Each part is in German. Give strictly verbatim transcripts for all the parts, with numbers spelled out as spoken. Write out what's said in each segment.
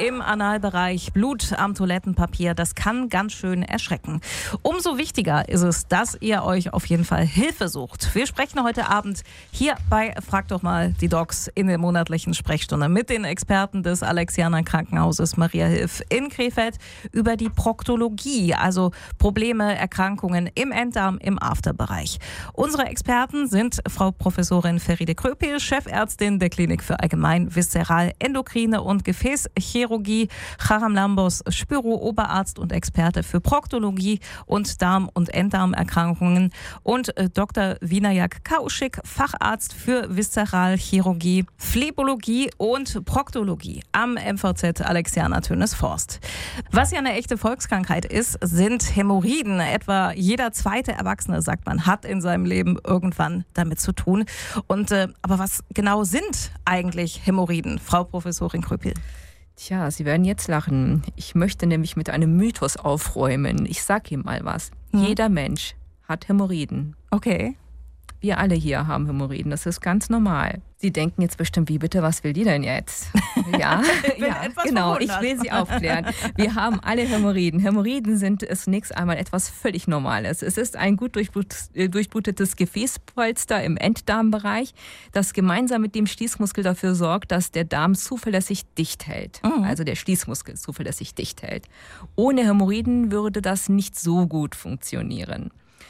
im Analbereich, Blut am Toilettenpapier, das kann ganz schön erschrecken. Umso wichtiger ist es, dass ihr euch auf jeden Fall Hilfe sucht. Wir sprechen heute Abend hier bei Frag doch mal die Docs in der monatlichen Sprechstunde mit den Experten des Alexianer Krankenhauses Maria Hilf in Krefeld über die Proktologie, also Probleme, Erkrankungen im Enddarm, im Afterbereich. Unsere Experten sind Frau Professorin Feride Kröpel, Chefärztin der Klinik für Allgemein, Viszeral, Endokrine und Gefäßchirurgie, Charam Lambos, Spüro, Oberarzt und Experte für Proktologie und Darm- und Enddarmerkrankungen und äh, Doktor Vinayak Kaushik, Facharzt für Viszeralchirurgie, Phlebologie und Proktologie am M V Z Alexianer Tönis-Forst. Was ja eine echte Volkskrankheit ist, sind Hämorrhoiden. Etwa jeder zweite Erwachsene, sagt man, hat in seinem Leben irgendwann damit zu tun. Und äh, aber was genau sind eigentlich Hämorrhoiden, Frau Professorin Kröpel? Tja, Sie werden jetzt lachen. Ich möchte nämlich mit einem Mythos aufräumen. Ich sag Ihnen mal was. Hm. Jeder Mensch hat Hämorrhoiden. Okay. Wir alle hier haben Hämorrhoiden, das ist ganz normal. Sie denken jetzt bestimmt, wie bitte, was will die denn jetzt? Ja, ja genau, ich will Sie aufklären. Wir haben alle Hämorrhoiden. Hämorrhoiden sind zunächst einmal etwas völlig Normales. Es ist ein gut durchblutetes Gefäßpolster im Enddarmbereich, das gemeinsam mit dem Schließmuskel dafür sorgt, dass der Darm zuverlässig dicht hält. Mhm. Also der Schließmuskel zuverlässig dicht hält. Ohne Hämorrhoiden würde das nicht so gut funktionieren.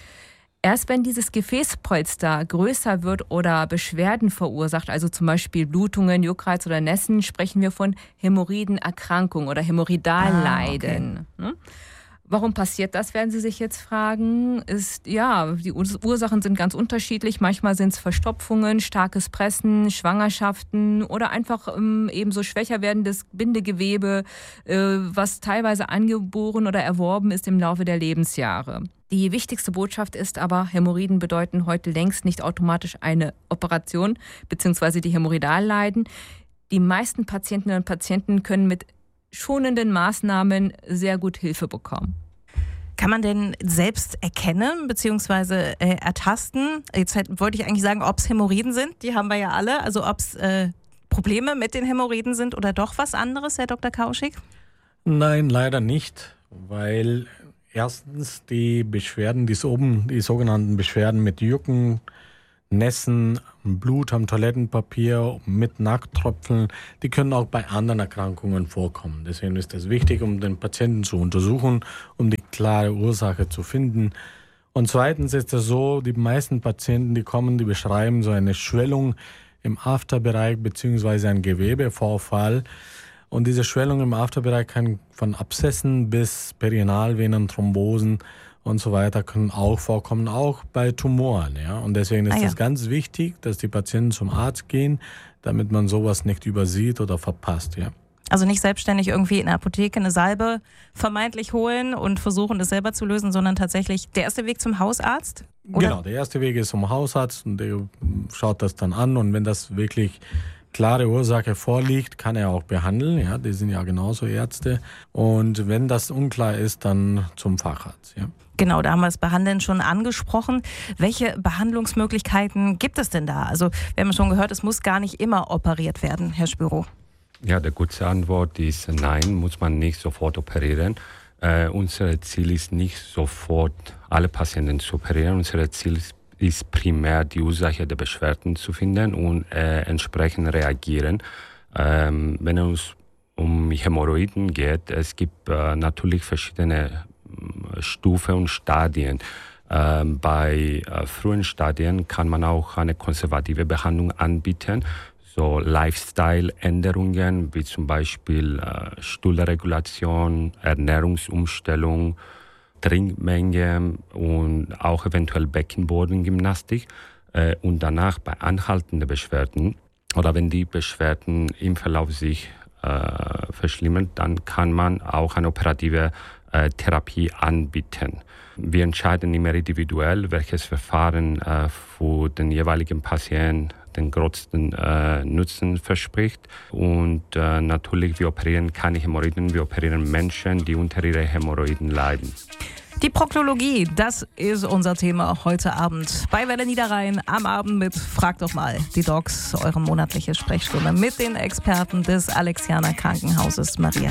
Erst wenn dieses Gefäßpolster größer wird oder Beschwerden verursacht, also zum Beispiel Blutungen, Juckreiz oder Nässen, sprechen wir von Hämorrhoidenerkrankung oder Hämorrhoidalleiden. Ah, okay. Warum passiert das, werden Sie sich jetzt fragen. Ist, ja, die Ursachen sind ganz unterschiedlich. Manchmal sind es Verstopfungen, starkes Pressen, Schwangerschaften oder einfach ähm, ebenso schwächer werdendes Bindegewebe, äh, was teilweise angeboren oder erworben ist im Laufe der Lebensjahre. Die wichtigste Botschaft ist aber, Hämorrhoiden bedeuten heute längst nicht automatisch eine Operation bzw. die Hämorrhoidalleiden. Die meisten Patientinnen und Patienten können mit schonenden Maßnahmen sehr gut Hilfe bekommen. Kann man denn selbst erkennen bzw. äh, ertasten? Jetzt wollte ich eigentlich sagen, ob es Hämorrhoiden sind, die haben wir ja alle, also ob es äh, Probleme mit den Hämorrhoiden sind oder doch was anderes, Herr Doktor Kaushik? Nein, leider nicht, weil erstens die Beschwerden, die oben, die sogenannten Beschwerden mit Jucken, Nässen, Blut am Toilettenpapier, mit Nackttröpfeln, die können auch bei anderen Erkrankungen vorkommen. Deswegen ist es wichtig, um den Patienten zu untersuchen, um die klare Ursache zu finden. Und zweitens ist es so, die meisten Patienten, die kommen, die beschreiben so eine Schwellung im Afterbereich bzw. ein Gewebevorfall. Und diese Schwellung im Afterbereich kann von Abszessen bis Perinealvenen, Thrombosen und so weiter können auch vorkommen, auch bei Tumoren. Ja? Und deswegen ist es ah, ja. ganz wichtig, dass die Patienten zum Arzt gehen, damit man sowas nicht übersieht oder verpasst. Ja? Also nicht selbstständig irgendwie in der Apotheke eine Salbe vermeintlich holen und versuchen, das selber zu lösen, sondern tatsächlich der erste Weg zum Hausarzt? Oder? Genau, der erste Weg ist zum Hausarzt und der schaut das dann an. Und wenn das wirklich klare Ursache vorliegt, kann er auch behandeln. Ja, die sind ja genauso Ärzte. Und wenn das unklar ist, dann zum Facharzt. Ja. Genau, da haben wir das Behandeln schon angesprochen. Welche Behandlungsmöglichkeiten gibt es denn da? Also wir haben schon gehört, es muss gar nicht immer operiert werden, Herr Spüro. Ja, die gute Antwort ist nein, muss man nicht sofort operieren. Äh, unser Ziel ist nicht sofort alle Patienten zu operieren. Unser Ziel ist ist primär die Ursache der Beschwerden zu finden und äh, entsprechend reagieren. Ähm, wenn es um Hämorrhoiden geht, es gibt äh, natürlich verschiedene äh, Stufen und Stadien. Ähm, bei äh, frühen Stadien kann man auch eine konservative Behandlung anbieten, so Lifestyle-Änderungen wie zum Beispiel äh, Stuhlregulation, Ernährungsumstellung, Trinkmenge und auch eventuell Beckenbodengymnastik äh, und danach bei anhaltenden Beschwerden oder wenn die Beschwerden im Verlauf sich äh, verschlimmern, dann kann man auch eine operative äh, Therapie anbieten. Wir entscheiden immer individuell, welches Verfahren äh, für den jeweiligen Patienten den größten äh, Nutzen verspricht. Und äh, natürlich, wir operieren keine Hämorrhoiden, wir operieren Menschen, die unter ihren Hämorrhoiden leiden. Die Proktologie, das ist unser Thema heute Abend bei Welle Niederrhein am Abend mit Frag doch mal die Docs, eure monatliche Sprechstunde mit den Experten des Alexianer Krankenhauses Maria